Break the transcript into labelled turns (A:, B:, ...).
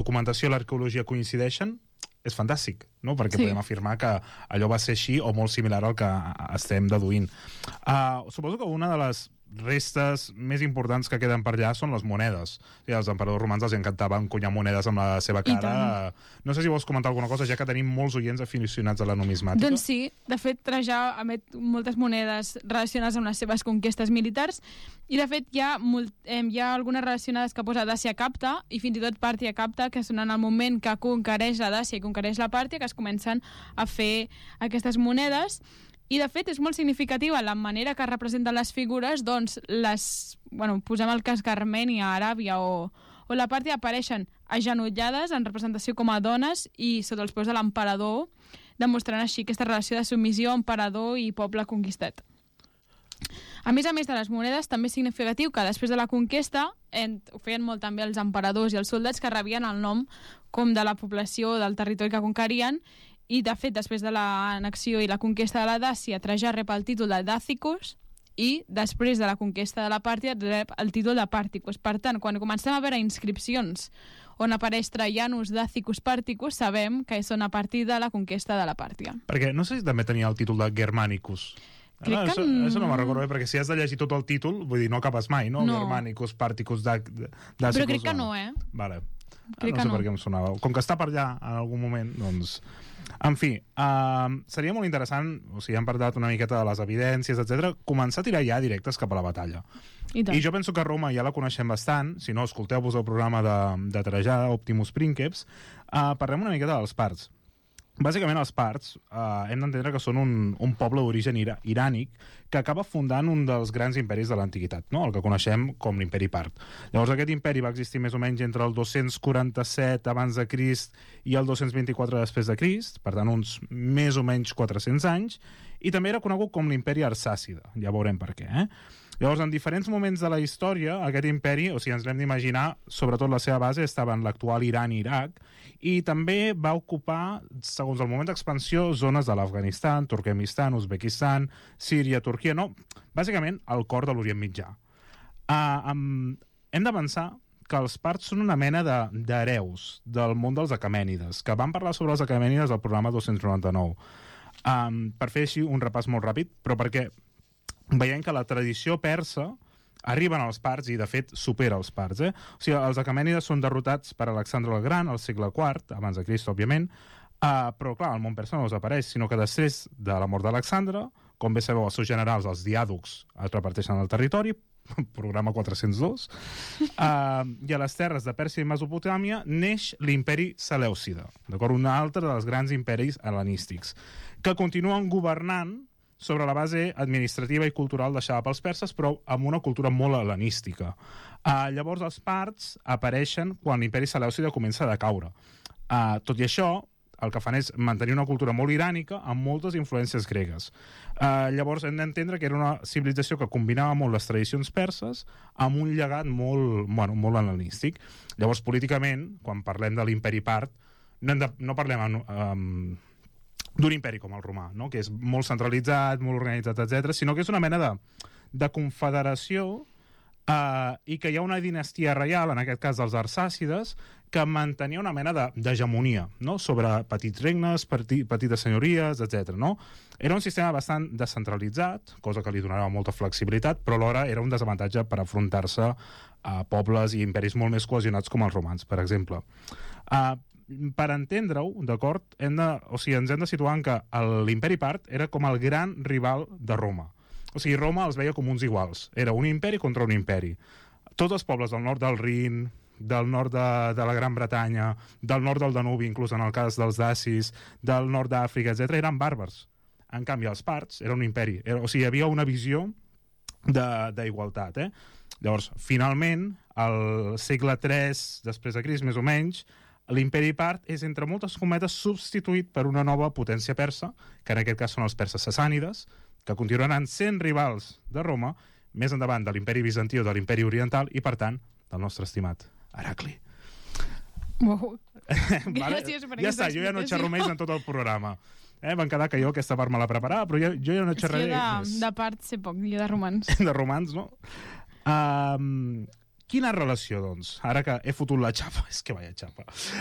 A: documentació i l'arqueologia coincideixen, és fantàstic, no? Perquè podem afirmar que allò va ser així o molt similar al que estem deduint. Suposo que una de les restes més importants que queden per allà són les monedes. Els emperadors romans els encantava encunyar monedes amb la seva cara. No sé si vols comentar alguna cosa, ja que tenim molts oients aficionats a la numismàtica.
B: Doncs sí, de fet Trajà emet moltes monedes relacionades amb les seves conquestes militars i de fet hi ha algunes relacionades que posa Dàcia Capta i fins i tot Pàrtia Capta, que són en el moment que conquereix la Dàcia i conquereix la Pàrtia, que es comencen a fer aquestes monedes. I, de fet, és molt significativa la manera que representen les figures, doncs, posem el cas que Armènia, Aràbia o la Pàrtia apareixen agenollades en representació com a dones i sota els peus de l'emperador, demostrant així aquesta relació de submissió emperador i poble conquistat. A més de les monedes, també és significatiu que després de la conquesta ho feien molt també els emperadors i els soldats que rebien el nom com de la població del territori que conquerien. I, de fet, després de l'annexió i la conquesta de la Dàcia, Trajà rep el títol de Dàcicus i, després de la conquesta de la Pàrtia, rep el títol de Pàrticus. Per tant, quan comencem a veure inscripcions on apareix Trajanus Dàcicus Pàrticus, sabem que són a partir de la conquesta de la Pàrtia.
A: Perquè no sé si també tenia el títol de Germanicus.
B: Crec que...
A: Això no me'n recordo bé, perquè si has de llegir tot el títol, vull dir, no acabes mai, no? Germanicus, Pàrticus, Dàcicus...
B: Però crec que no,
A: Vale.
B: Crec
A: no sé
B: que no.
A: per què em sonava. Com que està per allà en algun moment, doncs... En fi, seria molt interessant, o sigui, hem parlat una miqueta de les evidències, etc. Començar a tirar ja directes cap a la batalla. I jo penso que Roma ja la coneixem bastant. Si no, escolteu-vos el programa de Trajà, Optimus Princeps. Parlem una miqueta dels parts. Bàsicament, els parts hem d'entendre que són un poble d'origen irànic que acaba fundant un dels grans imperis de l'antiguitat, no? El que coneixem com l'imperi part. Llavors, aquest imperi va existir més o menys entre el 247 abans de Crist i el 224 després de Crist, per tant, uns més o menys 400 anys, i també era conegut com l'imperi arsàcida. Ja veurem per què, Llavors, en diferents moments de la història, aquest imperi, o sigui, ens l'hem d'imaginar, sobretot la seva base estava en l'actual Iran i Iraq, i també va ocupar, segons el moment d'expansió, zones de l'Afganistan, Turkmenistan, Uzbekistan, Síria, Turquia, no, bàsicament el cor de l'Orient Mitjà. Hem de pensar que els parts són una mena d'hereus del món dels aquemènides, que van parlar sobre els aquemènides al programa 299. Per fer així un repàs molt ràpid, però perquè veiem que la tradició persa arriben als parts i, de fet, supera els parts. O sigui, els aquemènides són derrotats per Alexandre el Gran al segle IV, abans de Crist, òbviament, però, clar, el món persa no desapareix, sinó que després de la mort d'Alexandre, com bé sabeu, els seus generals, els diàdocs, es reparteixen el territori, programa 402, i a les terres de Pèrsia i Mesopotàmia neix l'imperi Selèucida, d'acord? Un altre dels grans imperis hel·lenístics, que continuen governant sobre la base administrativa i cultural deixada pels perses, però amb una cultura molt hel·lenística. Llavors, els parts apareixen quan l'imperi Selèucida comença a decaure. Tot i això, el que fan és mantenir una cultura molt irànica amb moltes influències gregues. Llavors, hem d'entendre que era una civilització que combinava molt les tradicions perses amb un llegat molt hel·lenístic. Llavors, políticament, quan parlem de l'imperi part, no parlem d'un imperi com el romà, no? Que és molt centralitzat, molt organitzat, etc., sinó que és una mena de confederació i que hi ha una dinastia reial, en aquest cas dels arsàcides, que mantenia una mena d'hegemonia, no? Sobre petits regnes, petites senyories, etc. No? Era un sistema bastant descentralitzat, cosa que li donava molta flexibilitat, però alhora era un desavantatge per afrontar-se a pobles i imperis molt més cohesionats com els romans, per exemple. Per entendre-ho, d'acord, ens hem de situar en que l'imperi part era com el gran rival de Roma. O sigui, Roma els veia com uns iguals. Era un imperi contra un imperi. Tots els pobles del nord del Rin, del nord de la Gran Bretanya, del nord del Danubi, inclús en el cas dels dacis, del nord d'Àfrica, etc., eren bàrbars. En canvi, els parts era un imperi. O sigui, hi havia una visió d'igualtat. Llavors, finalment, al segle III després de Crist, més o menys, l'imperi part és, entre moltes cometes, substituït per una nova potència persa, que en aquest cas són els perses sassànides, que continuaran sent rivals de Roma, més endavant de l'imperi bizantí o de l'imperi oriental, i, per tant, del nostre estimat Heracli.
B: Wow.
A: Gràcies per ja està, jo ja no xerro més en tot el programa. Van quedar que jo aquesta part me la preparava, però jo ja no xerraré més.
B: De part sé poc, jo de romans.
A: De romans, no? Quina relació, doncs? Ara que he fotut la xapa, és que vaya xapa.